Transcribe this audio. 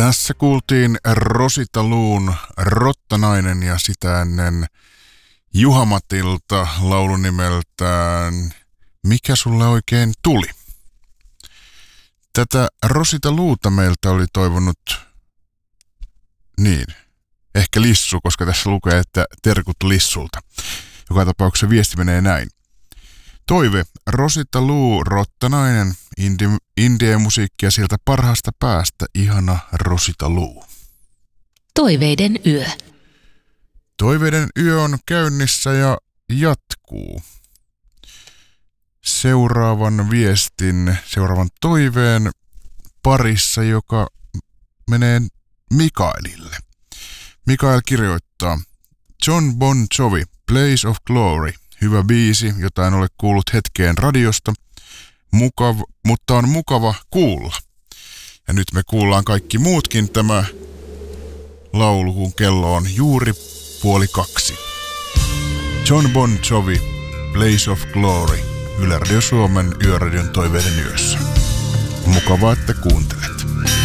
Tässä kuultiin Rosita Luun Rottanainen ja sitä ennen Juha Matilta laulun nimeltään Mikä sulle oikein tuli? Tätä Rosita Luuta meiltä oli toivonut, ehkä Lissu, koska tässä lukee, että terkut Lissulta. Joka tapauksessa viesti menee näin. Toive, Rosita Luu, Rottanainen, indie-musiikkia sieltä parhaasta päästä, ihana Rosita Luu. Toiveiden yö. Toiveiden yö on käynnissä ja jatkuu. Seuraavan toiveen parissa, joka menee Mikaelille. Mikael kirjoittaa, Jon Bon Jovi, Place of Glory. Hyvä biisi, jota en ole kuullut hetkeen radiosta, mutta on mukava kuulla. Ja nyt me kuullaan kaikki muutkin tämä laulu, kun kello on juuri 1:30. Jon Bon Jovi, Place of Glory, Yle Radio Suomen Yöradion toiveiden yössä. Mukavaa, että kuuntelet.